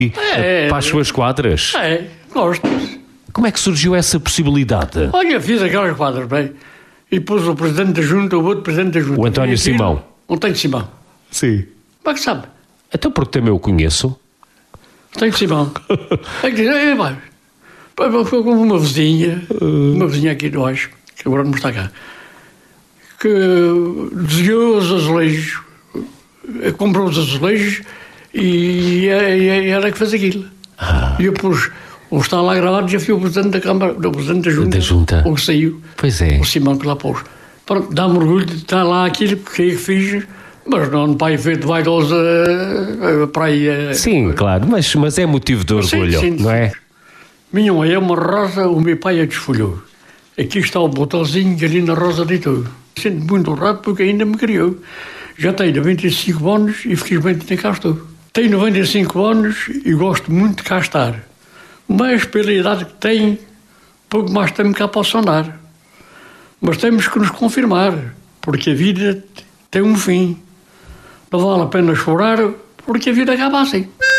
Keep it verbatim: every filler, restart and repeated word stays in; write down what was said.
é, para as suas quadras? É, gosto. Como é que surgiu essa possibilidade? Olha, fiz aquelas quadras, bem. E pus o presidente da junta, o outro presidente da junta. O António aquilo, Simão. O António Simão. Sim. Como é que sabe? Então porque também o conheço. António Simão. É que diz, é, vai. Foi como uma vizinha, uma vizinha aqui de baixo, que agora não está cá, que desenhou os azulejos, comprou os azulejos e, e era que fez aquilo. Ah. E eu pus, o que está lá gravado já foi o presidente da Câmara, o presidente da Junta, da junta. o que saiu. Pois é. O Simão que lá pôs. Pronto, dá-me orgulho de estar lá aquilo que eu fiz, mas não para efeito vaidoso para aí. Sim, claro, mas, mas é motivo de orgulho, sim, sim, não é? Minha mãe é uma rosa, o meu pai a desfolhou. Aqui está o botãozinho que ali na rosa deitou. Sinto muito honrado porque ainda me criou. Já tenho noventa e cinco anos e felizmente nem cá estou. Tenho noventa e cinco anos e gosto muito de cá estar. Mas pela idade que tenho, pouco mais tempo cá posso andar. Mas temos que nos confirmar, porque a vida tem um fim. Não vale a pena chorar, porque a vida acaba assim.